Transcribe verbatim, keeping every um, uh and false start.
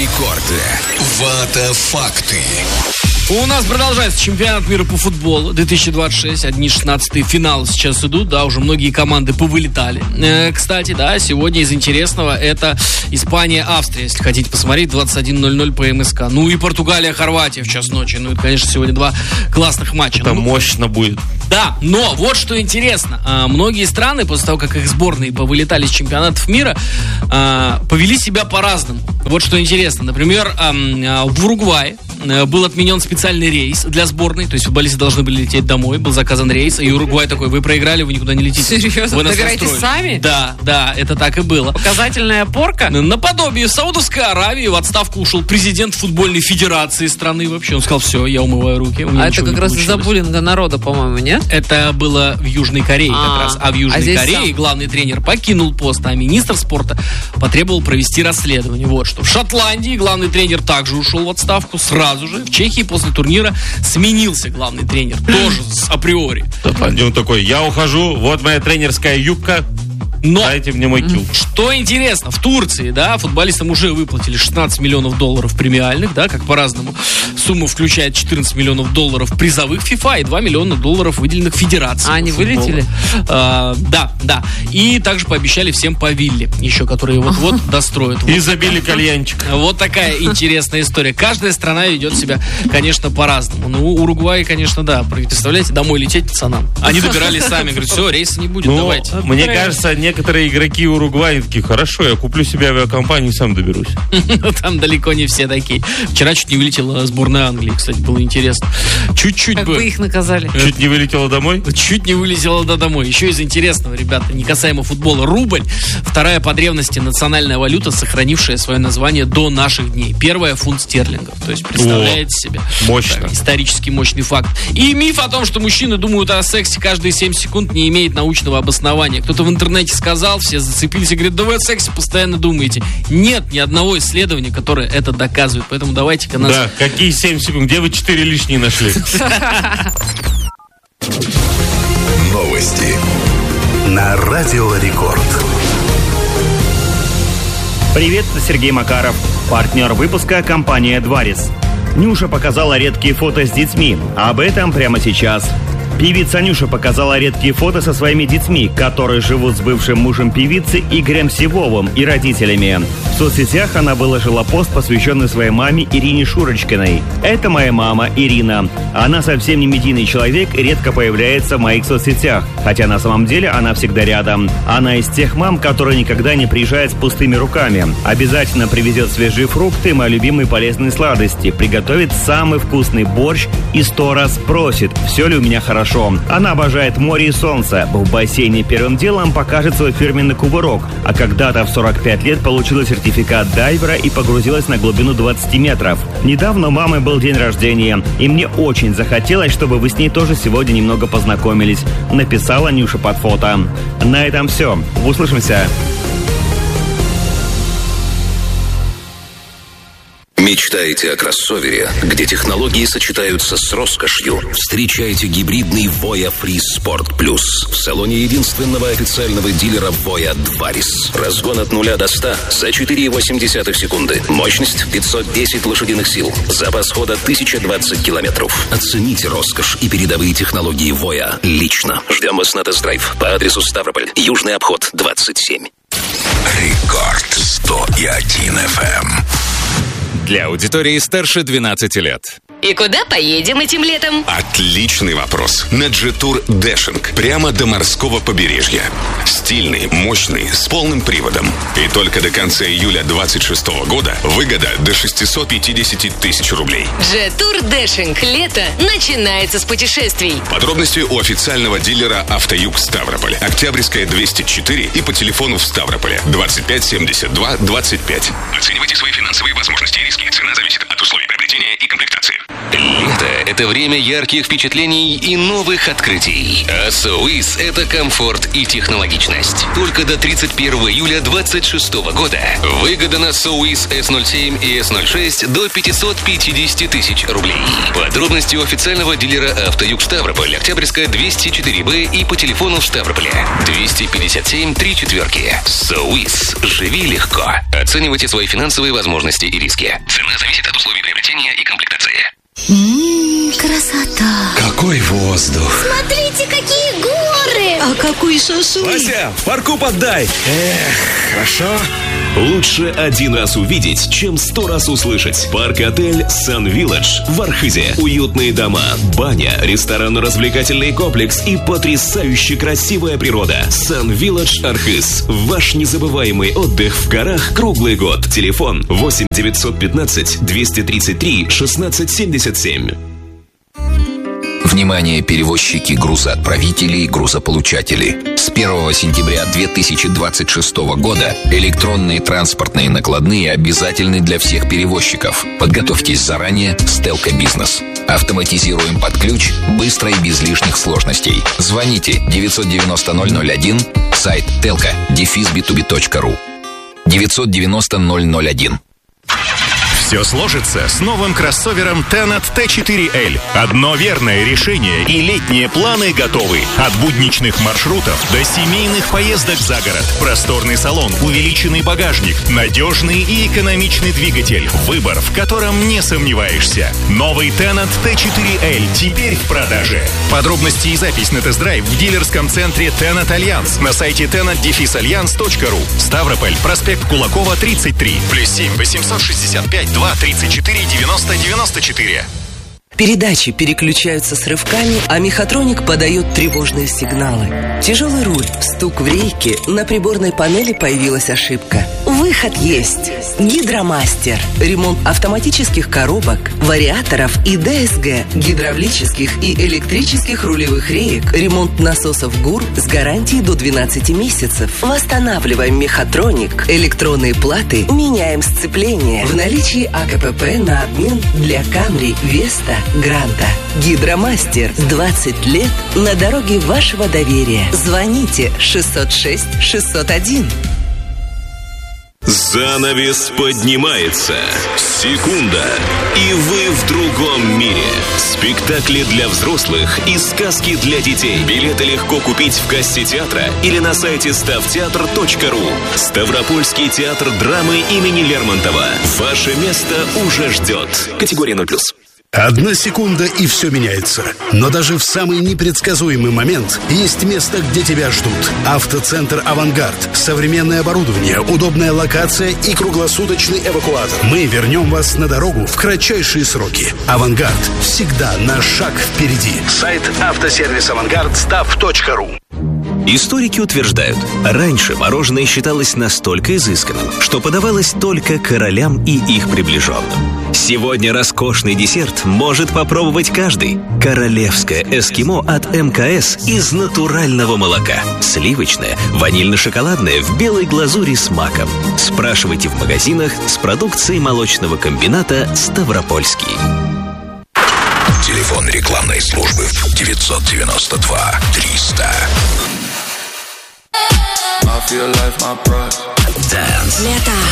Рекорды. Вата-факты. У нас продолжается чемпионат мира по футболу две тысячи двадцать шесть. Одни шестнадцатые финалы сейчас идут, да, уже многие команды повылетали. Э, кстати, да, сегодня из интересного это Испания-Австрия, если хотите посмотреть, двадцать один ноль ноль по МСК. Ну и Португалия-Хорватия в час ночи. Ну это, конечно, сегодня два классных матча. Это ну, мощно будет. Да, но вот что интересно. А, многие страны, после того, как их сборные повылетали с чемпионатов мира, а, повели себя по-разному. Вот что интересно. Например, а, а, в Уругвае был отменен специальный рейс для сборной, то есть футболисты должны были лететь домой, был заказан рейс, и Уругвай такой: вы проиграли, вы никуда не летите. Серьезно? Вы Доиграетесь сами? Да, да, это так и было. Показательная порка? Наподобие в Саудовской Аравии в отставку ушел президент футбольной федерации страны вообще. Он сказал: все, я умываю руки. А это как раз из-за буллинга народа, по-моему, нет? Это было в Южной Корее А, как раз. А в Южной а Корее сам... главный тренер покинул пост, а министр спорта потребовал провести расследование. Вот что. В Шотландии главный тренер также ушел в отставку сразу же. В Чехии после турнира сменился главный тренер. Тоже с априори. Он такой: я ухожу, вот моя тренерская юбка. Но, дайте мне мой килл. Что интересно, в Турции, да, футболистам уже выплатили шестнадцать миллионов долларов премиальных, да, как по-разному. Сумма включает четырнадцать миллионов долларов призовых FIFA и два миллиона долларов, выделенных федерацией. А они футбола. вылетели? А, да, да. И также пообещали всем по вилле, еще, которые вот-вот достроят. И забили кальянчик. Вот такая интересная история. Каждая страна ведет себя, конечно, по-разному. Ну, Уругвай, конечно, да. Представляете, домой лететь пацанам. Они добирались сами, говорят: все, рейса не будет, ну, давайте. Мне кажется, некоторые игроки Уругвая такие: хорошо, я куплю себе авиакомпанию и сам доберусь. Там далеко не все такие. Вчера чуть не вылетела сборная Англии, кстати, было интересно. Чуть-чуть как бы. бы их наказали. Чуть не вылетела домой? Чуть не вылетела до домой. Еще из интересного, ребята, не касаемо футбола. Рубль, вторая по древности национальная валюта, сохранившая свое название до наших дней. Первая — фунт стерлингов. То есть, представляете О, себе? мощно. Так, исторически мощный факт. И миф о том, что мужчины думают о сексе каждые семь секунд, не имеет научного обоснования. Кто-то в интернете сказал, все зацепились и говорят: да вы о сексе постоянно думаете. Нет ни одного исследования, которое это доказывает. Поэтому давайте-ка нас... Да, какие семь секунд? Где вы четыре лишние нашли? Новости на Радио Рекорд. Привет, это Сергей Макаров. Партнер выпуска — компания «Дварис». Нюша показала редкие фото с детьми. Об этом прямо сейчас. Певица Нюша показала редкие фото со своими детьми, которые живут с бывшим мужем певицы Игорем Сивовым и родителями. В соцсетях она выложила пост, посвященный своей маме Ирине Шурочкиной. «Это моя мама Ирина. Она совсем не медийный человек и редко появляется в моих соцсетях, хотя на самом деле она всегда рядом. Она из тех мам, которые никогда не приезжает с пустыми руками. Обязательно привезет свежие фрукты, мои любимые полезные сладости, приготовит самый вкусный борщ и сто раз спросит, все ли у меня хорошо. Она обожает море и солнце. В бассейне первым делом покажет свой фирменный кувырок. А когда-то в сорок пять лет получила сертификат дайвера и погрузилась на глубину двадцать метров. Недавно у мамы был день рождения, и мне очень захотелось, чтобы вы с ней тоже сегодня немного познакомились», написала Нюша под фото. На этом все. Услышимся. Мечтаете о кроссовере, где технологии сочетаются с роскошью? Встречайте гибридный Voya Free Sport Plus в салоне единственного официального дилера Voya Дварис. Разгон от нуля до ста за четыре целых восемь десятых секунды. Мощность пятьсот десять лошадиных сил. Запас хода тысяча двадцать километров. Оцените роскошь и передовые технологии Voya лично. Ждем вас на тест-драйв по адресу Ставрополь, Южный обход, двадцать семь. Рекорд сто и один эф эм. Для аудитории старше двенадцати лет. И куда поедем этим летом? Отличный вопрос. На джи-тур Дэшинг. Прямо до морского побережья. Стильный, мощный, с полным приводом. И только до конца июля двадцать шестого года выгода до шестьсот пятьдесят тысяч рублей. джи-тур Дэшинг. Лето начинается с путешествий. Подробности у официального дилера «Автоюг Ставрополь». Октябрьская, двести четыре и по телефону в Ставрополе двадцать пять семьдесят два двадцать пять. Оценивайте свои финансовые возможности и риски. Цена зависит от условий приобретения и комплектации. Лето — это время ярких впечатлений и новых открытий. А СОИС — это комфорт и технологичность. Только до тридцать первого июля двадцать шестого года выгода на СОИС эс ноль семь и эс ноль шесть до пятьсот пятьдесят тысяч рублей. Подробности у официального дилера «Автоюг Ставрополь», Октябрьская, двести четыре бэ и по телефону в Ставрополе двести пятьдесят семь три четверки. СОИС. Живи легко. Оценивайте свои финансовые возможности и риски. Цена зависит от условий приобретения и комплектации. Ммм, красота. Какой воздух. Смотрите, какие горы. А какой шашлык. Вася, парку поддай. Эх, хорошо. Лучше один раз увидеть, чем сто раз услышать. Парк-отель Sun Village в Архизе. Уютные дома, баня, ресторанно-развлекательный комплекс и потрясающе красивая природа. Sun Village Архиз. Ваш незабываемый отдых в горах круглый год. Телефон восемь девятьсот пятнадцать двести тридцать три шестнадцать семьдесят семь. Внимание, перевозчики, грузоотправители и грузополучатели. С первого сентября две тысячи двадцать шестого года электронные транспортные накладные обязательны для всех перевозчиков. Подготовьтесь заранее с Телко Бизнес. Автоматизируем под ключ, быстро и без лишних сложностей. Звоните девятьсот девяносто ноль ноль один, сайт телко дефис би ту би точка ру. девятьсот девяносто ноль ноль один. Все сложится с новым кроссовером Tenat тэ четыре эль. Одно верное решение, и летние планы готовы. От будничных маршрутов до семейных поездок за город. Просторный салон, увеличенный багажник, надежный и экономичный двигатель. Выбор, в котором не сомневаешься. Новый Tenat тэ четыре эль теперь в продаже. Подробности и запись на тест-драйв в дилерском центре Tenat Альянс на сайте tenat дефис альянс точка ру. Ставрополь, проспект Кулакова, тридцать три. Плюс семь восемьсот шестьдесят пять два тридцать четыре девяносто девяносто четыре. Передачи переключаются с рывками, а мехатроник подает тревожные сигналы. Тяжелый руль, стук в рейке, на приборной панели появилась ошибка. Выход есть. Гидромастер. Ремонт автоматических коробок, вариаторов и ДСГ, гидравлических и электрических рулевых реек, ремонт насосов ГУР с гарантией до двенадцати месяцев. Восстанавливаем мехатроник, электронные платы, меняем сцепление. В наличии АКПП на обмен для Камри, Веста, Гранта. Гидромастер. двадцать лет на дороге вашего доверия. Звоните шестьсот шесть шестьсот один. Занавес поднимается. Секунда, и вы в другом мире. Спектакли для взрослых и сказки для детей. Билеты легко купить в кассе театра или на сайте ставтеатр точка ру. Ставропольский театр драмы имени Лермонтова. Ваше место уже ждет. Категория ноль плюс. Одна секунда, и все меняется. Но даже в самый непредсказуемый момент есть место, где тебя ждут. Автоцентр «Авангард». Современное оборудование, удобная локация и круглосуточный эвакуатор. Мы вернем вас на дорогу в кратчайшие сроки. «Авангард» всегда на шаг впереди. Сайт автосервис авангард став точка ру. Историки утверждают, раньше мороженое считалось настолько изысканным, что подавалось только королям и их приближенным. Сегодня роскошный десерт может попробовать каждый. Королевское эскимо от эм ка эс из натурального молока. Сливочное, ванильно-шоколадное в белой глазури с маком. Спрашивайте в магазинах с продукцией молочного комбината «Ставропольский». Телефон рекламной службы девятьсот девяносто два триста. Лето.